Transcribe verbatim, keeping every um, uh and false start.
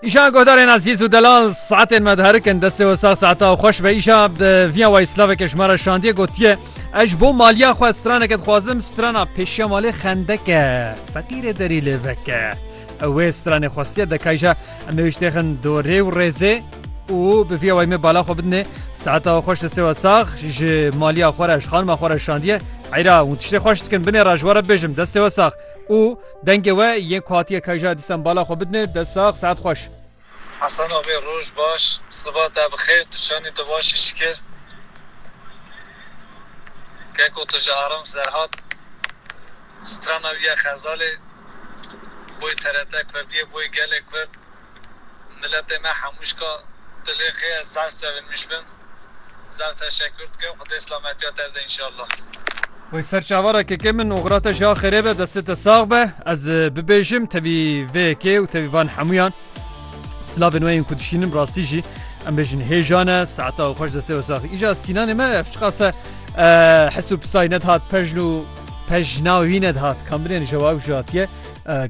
ایشان گهدارین عزیز و دلال ساعت مدهرکن دسته و سا ساعتا و خوش به ایشا ویا و اسلاو کشمار شاندیه گوتیه اش بو مالیا خو استرانه کد خوازم استرانا پیشا مال خندکه فقیر دری لوکه او استرانه خاصیت دکایجا اموشتخن دوره و رزه و به ویا و می بالا خو بدنه ساعتا و خوش دسته و ساخ ج مالیا خورش خان ما خورش شاندیه عیرا و تشته خوش کن بنه راجواره بجم دسته و ساخ او دنگه و یک کاتیه کایجا دستم بالا خو بدنه دساخ ساعت خوش حسن آبی روز باش صبح تا بخیر دوشانی تو باشی شکر که کو تجارم زرهات سترانا ویا خزاله بوی ترته کردیه بوی گله کرد ملت ما حموش که تلیقی زر سوین میشبن زر تشکر کنم خدا اسلامتیات درده انشالله و سرچاوارا که که من اغرات جا خریبه دست ساق به از ببیجم تبی ویکی و تبی وان حمویان سلاف نوعین کدشینم راستی جی ام بجن هیجانه ساعتا و خوش دسته و ساخی ایجا سینان ما افشقاسه حسو بساینت هات پجنو پجناوینت هات کامبرین جواب جاتیه